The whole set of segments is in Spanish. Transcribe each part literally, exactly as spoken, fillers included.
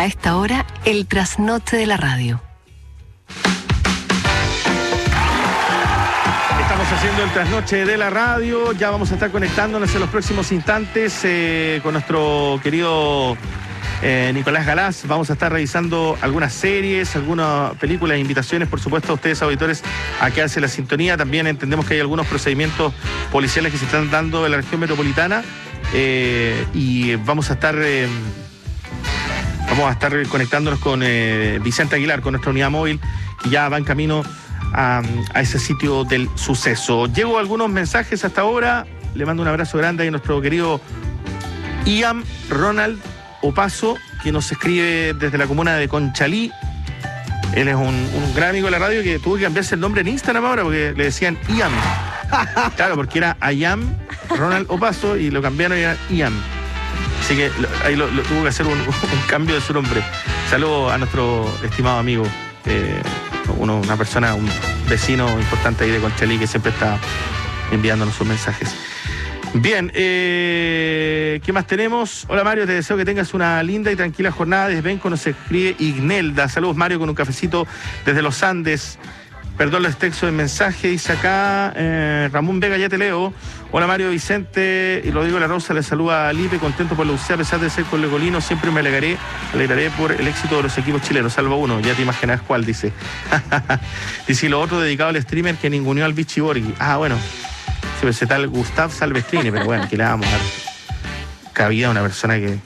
A esta hora, el trasnoche de la radio. Estamos haciendo el trasnoche de la radio. Ya vamos a estar conectándonos en los próximos instantes eh, con nuestro querido eh, Nicolás Galaz. Vamos a estar revisando algunas series, algunas películas, invitaciones, por supuesto, a ustedes, auditores, a quedarse la sintonía. También entendemos que hay algunos procedimientos policiales que se están dando en la región metropolitana eh, y vamos a estar... Eh, Vamos a estar conectándonos con eh, Vicente Aguilar, con nuestra unidad móvil, que ya va en camino a, a ese sitio del suceso. Llego algunos mensajes hasta ahora. Le mando un abrazo grande a nuestro querido Ian Ronald Opaso, que nos escribe desde la comuna de Conchalí. Él es un, un gran amigo de la radio que tuvo que cambiarse el nombre en Instagram ahora porque le decían Ian. Claro, porque era Ian Ronald Opaso y lo cambiaron y era Ian. Así que ahí lo, lo, tuvo que hacer un, un cambio de su nombre. Saludo a nuestro estimado amigo, eh, uno, una persona, un vecino importante ahí de Conchalí que siempre está enviándonos sus mensajes. Bien, eh, ¿qué más tenemos? Hola Mario, te deseo que tengas una linda y tranquila jornada. Desde Benco nos escribe Ignelda. Saludos Mario, con un cafecito desde los Andes. Perdón los textos del mensaje, dice acá eh, Ramón Vega, ya te leo. Hola Mario, Vicente y Rodrigo La Rosa, le saluda a Lipe, contento por la U C A, a pesar de ser colecolino, siempre me alegraré, alegraré por el éxito de los equipos chilenos, salvo uno, ya te imaginas cuál, dice. Dice, y lo otro dedicado al streamer que ninguneó al Vichy Borghi. Ah, bueno, sí, ese tal Gustav Salvestrini, pero bueno, que le vamos a dar cabida a una persona que,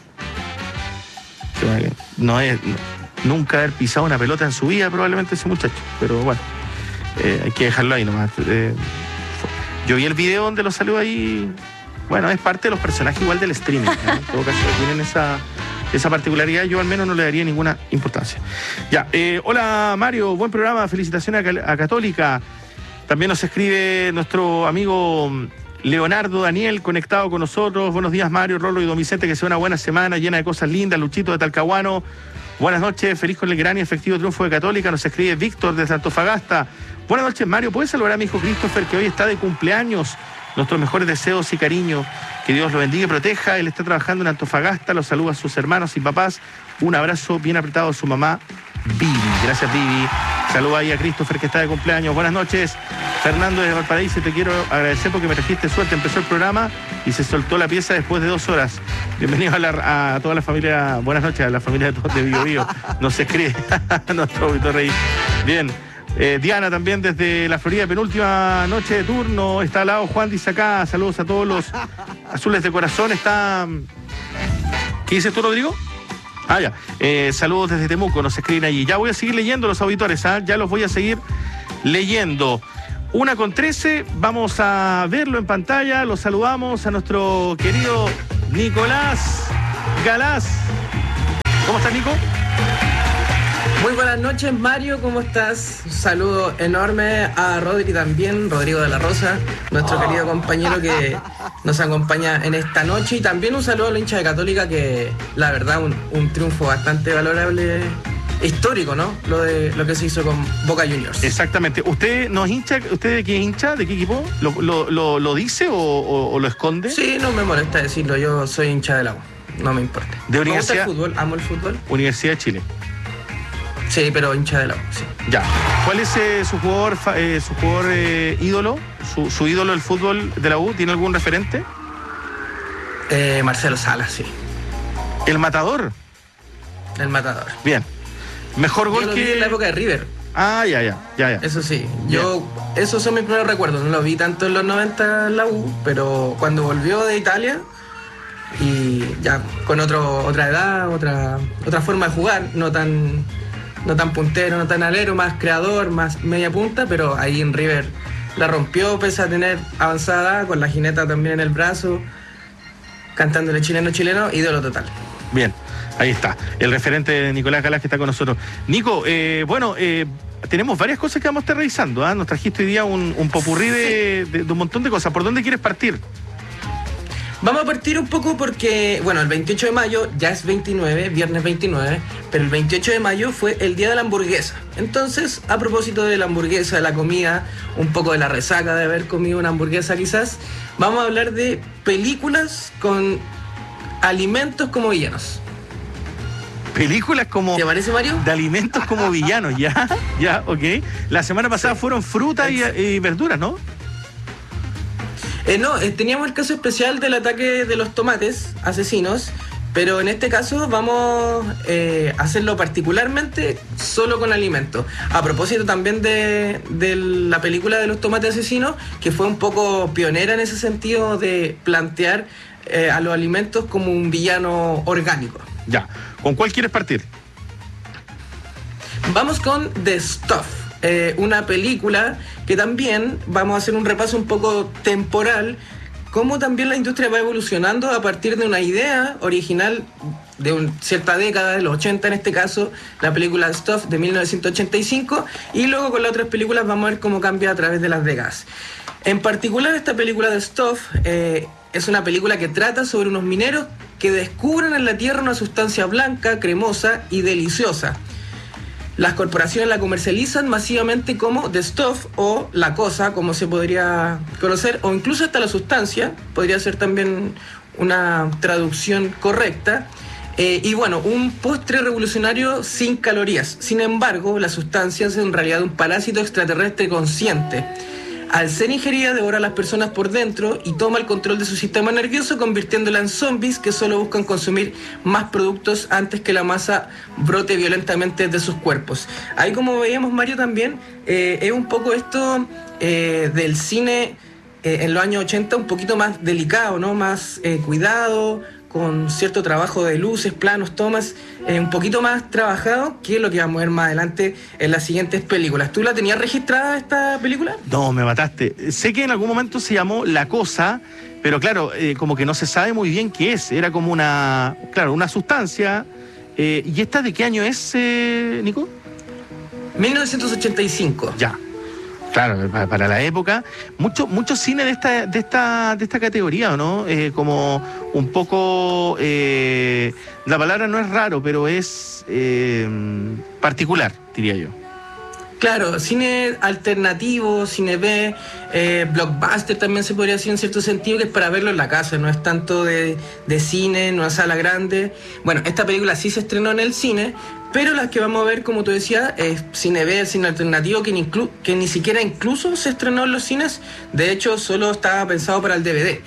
que no es, no, nunca haber pisado una pelota en su vida, probablemente ese muchacho, pero bueno. Eh, hay que dejarlo ahí nomás. Eh, yo vi el video donde lo salió ahí. Bueno, es parte de los personajes igual del streaming, ¿eh? En todo caso, tienen esa, esa particularidad. Yo al menos no le daría ninguna importancia. Ya, eh, hola Mario, buen programa. Felicitaciones a, a Católica. También nos escribe nuestro amigo Leonardo Daniel, conectado con nosotros. Buenos días Mario, Rolo y Don Vicente, que sea una buena semana llena de cosas lindas. Luchito de Talcahuano. Buenas noches, feliz con el gran y efectivo triunfo de Católica. Nos escribe Víctor desde Antofagasta. Buenas noches, Mario. ¿Puedes saludar a mi hijo Christopher, que hoy está de cumpleaños? Nuestros mejores deseos y cariño. Que Dios lo bendiga y proteja. Él está trabajando en Antofagasta. Los saluda a sus hermanos y papás. Un abrazo bien apretado a su mamá, Vivi. Gracias, Vivi. Saluda ahí a Christopher, que está de cumpleaños. Buenas noches. Fernando de Valparaíso, te quiero agradecer porque me trajiste suerte. Empezó el programa y se soltó la pieza después de dos horas. Bienvenido a, la, a toda la familia. Buenas noches a la familia de, de Bio Bio. Nos escribe nuestro auditor rey. Bien. Eh, Diana también desde la Florida, penúltima noche de turno. Está al lado Juan, dice acá. Saludos a todos los azules de corazón. Está... ¿Qué dices tú, Rodrigo? Ah, ya. Eh, saludos desde Temuco, nos escriben allí. Ya voy a seguir leyendo los auditores, ¿eh? Ya los voy a seguir leyendo. Una con trece, vamos a verlo en pantalla. Los saludamos a nuestro querido Nicolás Galaz. ¿Cómo estás, Nico? Muy buenas noches, Mario, ¿cómo estás? Un saludo enorme a Rodri también, Rodrigo de la Rosa, nuestro oh. querido compañero que nos acompaña en esta noche. Y también un saludo a la hincha de Católica, que la verdad un, un triunfo bastante valorable, histórico, ¿no? Lo de lo que se hizo con Boca Juniors. Exactamente. ¿Usted no es hincha? ¿Usted de qué hincha? ¿De qué equipo? ¿Lo, lo, lo, lo dice o, o, o lo esconde? Sí, no me molesta decirlo, yo soy hincha de la U, no me importa. ¿De universidad? Me gusta el fútbol, amo el fútbol. Universidad de Chile. Sí, pero hincha de la U, sí. Ya. ¿Cuál es eh, su jugador, eh, su jugador eh, ídolo? Su, ¿Su ídolo del fútbol de la U? ¿Tiene algún referente? Eh, Marcelo Salas, sí. ¿El Matador? El Matador. Bien. Mejor gol yo lo que... vi en la época de River. Ah, ya, ya, ya, ya. Eso sí. Yo, bien. Esos son mis primeros recuerdos. No lo vi tanto en los noventa en la U, pero cuando volvió de Italia y ya con otro, otra edad, otra, otra forma de jugar, no tan... no tan puntero, no tan alero, más creador, más media punta, pero ahí en River la rompió, pese a tener avanzada, con la jineta también en el brazo, cantándole chileno, chileno, ídolo total. Bien, ahí está, el referente de Nicolás Galaz que está con nosotros. Nico, eh, bueno, eh, tenemos varias cosas que vamos a estar revisando, ¿eh? Nos trajiste hoy día un, un popurrí de, de, de un montón de cosas. ¿Por dónde quieres partir? Vamos a partir un poco porque, bueno, el veintiocho de mayo ya es veintinueve, viernes veintinueve, pero el veintiocho de mayo fue el día de la hamburguesa. Entonces, a propósito de la hamburguesa, de la comida, un poco de la resaca de haber comido una hamburguesa quizás, vamos a hablar de películas con alimentos como villanos. películas como... ¿Te parece, Mario? De alimentos como villanos, ya, ya, ok. La semana pasada sí. fueron frutas y, y verduras, ¿no? Eh, no, eh, teníamos el caso especial del ataque de los tomates asesinos, pero en este caso vamos eh, a hacerlo particularmente solo con alimentos. A propósito también de, de la película de los tomates asesinos, que fue un poco pionera en ese sentido de plantear eh, a los alimentos como un villano orgánico. Ya, ¿con cuál quieres partir? Vamos con The Stuff, eh, una película que también vamos a hacer un repaso un poco temporal, cómo también la industria va evolucionando a partir de una idea original de una cierta década, de los ochenta en este caso, la película Stuff de mil novecientos ochenta y cinco, y luego con las otras películas vamos a ver cómo cambia a través de las décadas. En particular esta película de Stuff eh, es una película que trata sobre unos mineros que descubren en la tierra una sustancia blanca, cremosa y deliciosa. Las corporaciones la comercializan masivamente como The Stuff o La Cosa, como se podría conocer, o incluso hasta la sustancia, podría ser también una traducción correcta. Eh, y bueno, un postre revolucionario sin calorías. Sin embargo, la sustancia es en realidad un parásito extraterrestre consciente. Al ser ingerida, devora a las personas por dentro y toma el control de su sistema nervioso, convirtiéndola en zombies que solo buscan consumir más productos antes que la masa brote violentamente de sus cuerpos. Ahí, como veíamos, Mario, también eh, es un poco esto eh, del cine eh, en los años ochenta, un poquito más delicado, ¿no? Más eh, cuidado, con cierto trabajo de luces, planos, tomas, eh, un poquito más trabajado, que es lo que vamos a ver más adelante en las siguientes películas. ¿Tú la tenías registrada esta película? No, me mataste. Sé que en algún momento se llamó La Cosa, pero claro, eh, como que no se sabe muy bien qué es. Era como una, claro, una sustancia. Eh, ¿Y esta de qué año es, eh, Nico? mil novecientos ochenta y cinco. Ya. Claro, para, para la época, mucho, mucho cine de esta, de esta, de esta categoría, ¿no? Eh, como un poco, eh, la palabra no es raro, pero es eh, particular, diría yo. Claro, cine alternativo, cine B, eh, blockbuster también se podría decir en cierto sentido, que es para verlo en la casa, no es tanto de, de cine, no es sala grande. Bueno, esta película sí se estrenó en el cine, pero las que vamos a ver, como tú decías, es cine B, cine alternativo, que ni, inclu- que ni siquiera incluso se estrenó en los cines. De hecho, solo estaba pensado para el D V D.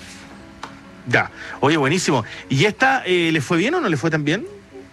Ya, oye, buenísimo. ¿Y esta eh, le fue bien o no le fue tan bien?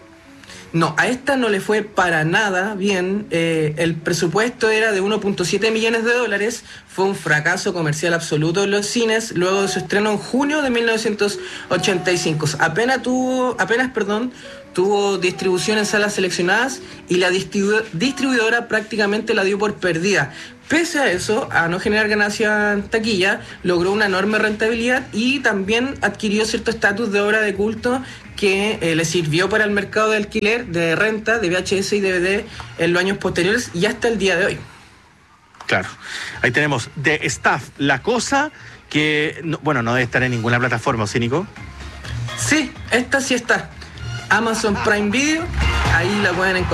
No, a esta no le fue para nada bien. Eh, el presupuesto era de uno punto siete millones de dólares. Fue un fracaso comercial absoluto en los cines luego de su estreno en junio de mil novecientos ochenta y cinco. Apenas tuvo, apenas, perdón, tuvo distribución en salas seleccionadas y la distribu- distribuidora prácticamente la dio por perdida. Pese a eso, a no generar ganancia en taquilla, logró una enorme rentabilidad y también adquirió cierto estatus de obra de culto que eh, le sirvió para el mercado de alquiler, de renta, de V H S y D V D en los años posteriores y hasta el día de hoy. Claro, ahí tenemos The Stuff, La Cosa, que, no, bueno, no debe estar en ninguna plataforma, ¿sí, Nico? Sí, esta sí está. Amazon Prime Video, ahí la pueden encontrar.